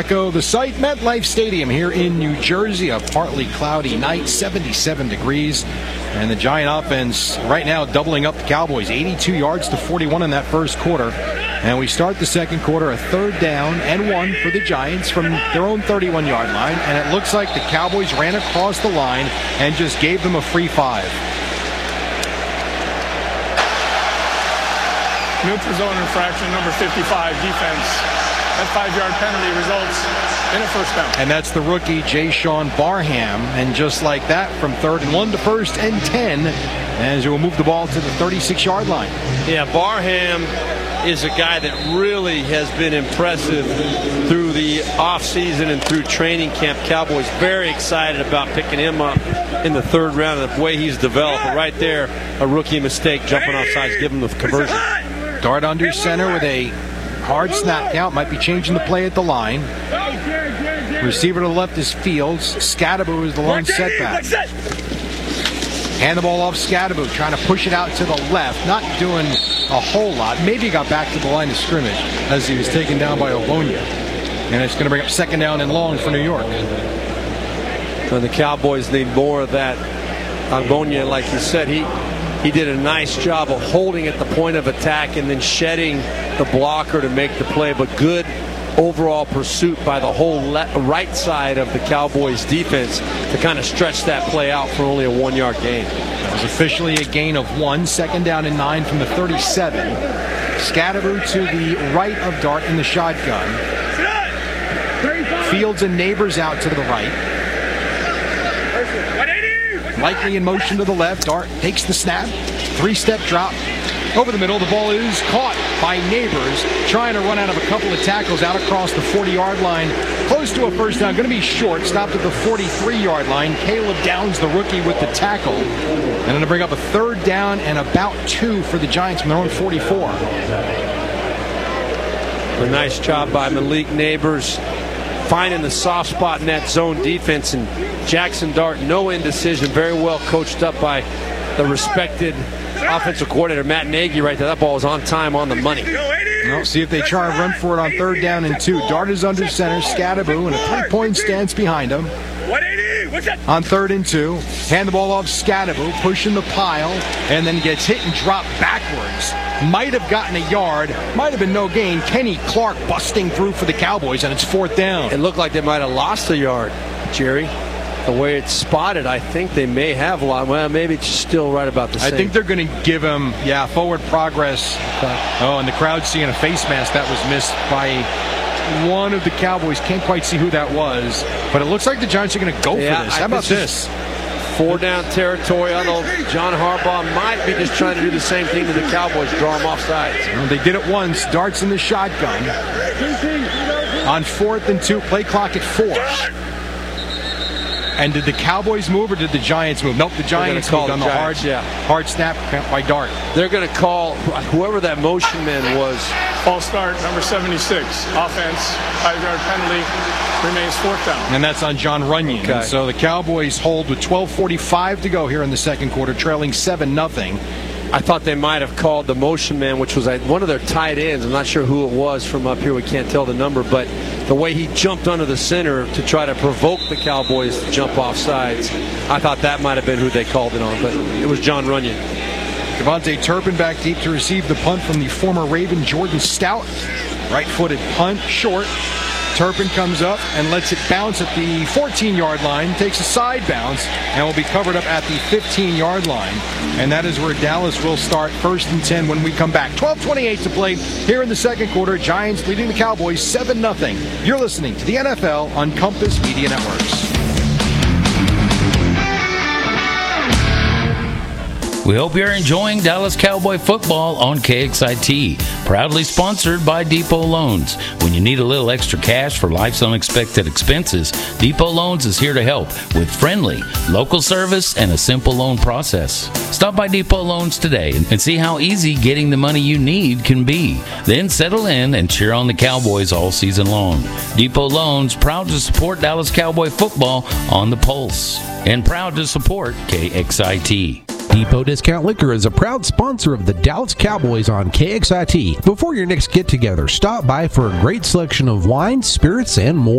echo the site, MetLife Stadium here in New Jersey. A partly cloudy night, 77 degrees. And the Giant offense right now doubling up the Cowboys, 82 yards to 41 in that first quarter. And we start the second quarter, a 3rd down and 1 for the Giants from their own 31-yard line. And it looks like the Cowboys ran across the line and just gave them a free 5. Neutral zone infraction, number 55, defense. That 5-yard penalty results in a first down. And that's the rookie, Jayshon Barham. And just like that, from 3rd and 1 to 1st and 10, as we'll move the ball to the 36-yard line. Yeah, Barham is a guy that really has been impressive through the offseason and through training camp. Cowboys very excited about picking him up in the 3rd round and the way he's developed. But right there, a rookie mistake, jumping off sides, giving him the conversion. Dart under center with a hard snap count. Might be changing the play at the line. Receiver to the left is Fields. Scadaboo is the lone setback. Hand the ball off Scadaboo, trying to push it out to the left. Not doing a whole lot. Maybe he got back to the line of scrimmage as he was taken down by Ogbonnia. And it's going to bring up 2nd down and long for New York. And the Cowboys need more of that. Ogbonnia, like you said, he did a nice job of holding at the point of attack and then shedding the blocker to make the play. But good overall pursuit by the whole right side of the Cowboys defense to kind of stretch that play out for only a 1-yard gain. That was officially a gain of 1. 2nd down and 9 from the 37. Scadaboo to the right of Dart in the shotgun. Fields and Neighbors out to the right. Likely in motion to the left. Dart takes the snap. 3-step drop. Over the middle. The ball is caught by Neighbors. Trying to run out of a couple of tackles out across the 40-yard line. Close to a first down. Going to be short. Stopped at the 43-yard line. Caleb Downs, the rookie, with the tackle. And going to bring up a 3rd down and about 2 for the Giants from their own 44. A nice job by Malik Neighbors, finding the soft spot in that zone defense. And Jackson Dart, no indecision, very well coached up by the respected offensive coordinator Matt Nagy right there. That ball was on time, on the money. Well, see if they try to run for it on 3rd down and 2. Dart is under center, Scadaboo, and a 3-point stance behind him. On 3rd and 2, hand the ball off Scadaboo, pushing the pile, and then gets hit and dropped backwards. Might have gotten a yard, might have been no gain. Kenny Clark busting through for the Cowboys, and it's 4th down. It looked like they might have lost a yard, Jerry. The way it's spotted, I think they may have lost. Well, maybe it's still right about the same. I think they're going to give him, forward progress. Okay. Oh, and the crowd seeing a face mask that was missed by one of the Cowboys. Can't quite see who that was, but it looks like the Giants are going to go for this. How about this? 4-down territory, although John Harbaugh might be just trying to do the same thing to the Cowboys, draw them off sides. Well, they did it once. Dart's in the shotgun. On 4th and 2, play clock at 4. And did the Cowboys move or did the Giants move? Nope, the Giants moved on the hard snap by Dart. They're going to call whoever that motion man was. False start, number 76. Offense, 5-yard penalty, remains 4th down. And that's on John Runyon. Okay. So the Cowboys hold with 12:45 to go here in the second quarter, trailing 7-0. I thought they might have called the motion man, which was one of their tight ends. I'm not sure who it was from up here. We can't tell the number, but the way he jumped under the center to try to provoke the Cowboys to jump off sides, I thought that might have been who they called it on, but it was John Runyon. Devontae Turpin back deep to receive the punt from the former Raven Jordan Stout. Right-footed punt, short. Turpin comes up and lets it bounce at the 14-yard line, takes a side bounce, and will be covered up at the 15-yard line. And that is where Dallas will start 1st and 10 when we come back. 12:28 to play here in the second quarter. Giants leading the Cowboys 7-0. You're listening to the NFL on Compass Media Networks. We hope you're enjoying Dallas Cowboy football on KXIT. Proudly sponsored by Depot Loans. When you need a little extra cash for life's unexpected expenses, Depot Loans is here to help with friendly, local service and a simple loan process. Stop by Depot Loans today and see how easy getting the money you need can be. Then settle in and cheer on the Cowboys all season long. Depot Loans, proud to support Dallas Cowboy football on the pulse. And proud to support KXIT. Depot Discount Liquor is a proud sponsor of the Dallas Cowboys on KXIT. Before your next get-together, stop by for a great selection of wines, spirits, and more.